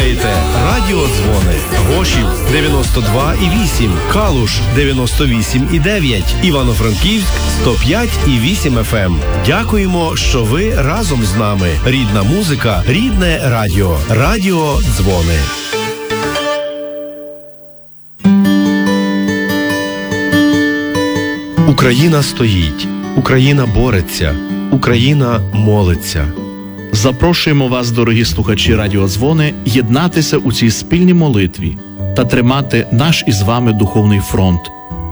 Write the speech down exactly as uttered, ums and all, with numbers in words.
слухаєте Радіодзвони. Гошів дев'яносто два і вісім, Калуш дев'яносто вісім і дев'ять, Івано-Франківськ сто п'ять і вісім еф ем. Дякуємо, що ви разом з нами. Рідна музика, рідне радіо. Радіодзвони. Україна стоїть, Україна бореться, Україна молиться. Запрошуємо вас, дорогі слухачі Радіодзвони, єднатися у цій спільній молитві та тримати наш із вами духовний фронт